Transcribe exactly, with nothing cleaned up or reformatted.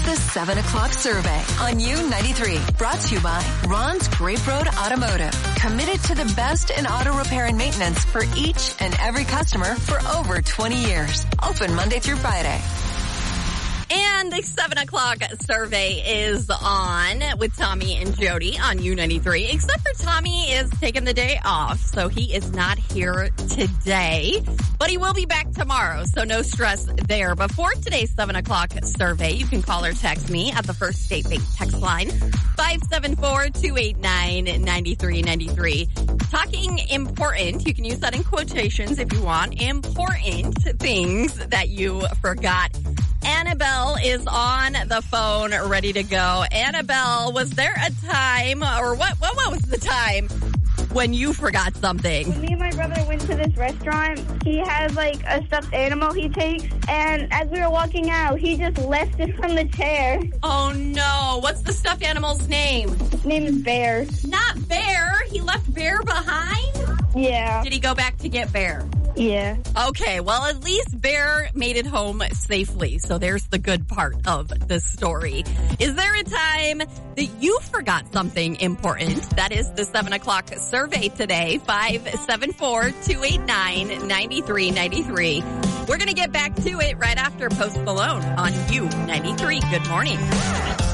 the seven o'clock survey on U ninety-three. Brought to you by Ron's Grape Road Automotive. Committed to the best in auto repair and maintenance for each and every customer for over twenty years. Open Monday through Friday. And the seven o'clock survey is on with Tommy and Jody on U ninety-three, except for Tommy is taking the day off, so he is not here today, but he will be back tomorrow, so no stress there. Before today's seven o'clock survey, you can call or text me at the First State Bank text line, five seven four, two eight nine, nine three nine three. Talking important, you can use that in quotations if you want, important things that you forgot. Annabelle is on the phone, ready to go. Annabelle, was there a time, or what, what, what was the time when you forgot something? When me and my brother went to this restaurant, he has like a stuffed animal he takes, and as we were walking out, he just left it from the chair. Oh no, what's the stuffed animal's name? His name is Bear. Not Bear, he left Bear behind? Yeah. Did he go back to get Bear? Yeah. Okay, well, at least Bear made it home safely, so there's the good part of this story. Is there a time that you forgot something important? That is the seven o'clock survey today, five seven four, two eight nine, nine three nine three. We're going to get back to it right after Post Malone on U ninety-three. Good morning.